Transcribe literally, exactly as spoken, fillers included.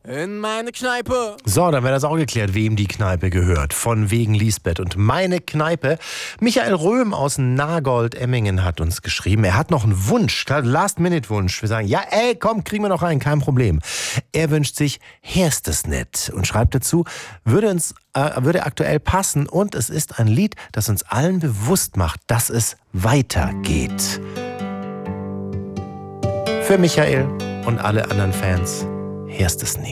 in meine Kneipe. So, dann wäre das auch geklärt, wem die Kneipe gehört. Von wegen Lisbeth. Und meine Kneipe. Michael Röhm aus Nagold-Emmingen hat uns geschrieben. Er hat noch einen Wunsch, Last-Minute-Wunsch. Wir sagen, ja, ey, komm, kriegen wir noch rein, kein Problem. Er wünscht sich Herstesnet und schreibt dazu, würde uns, äh, würde aktuell passen und es ist ein Lied, das uns allen bewusst macht, dass es weitergeht. Für Michael und alle anderen Fans, Herstesnet.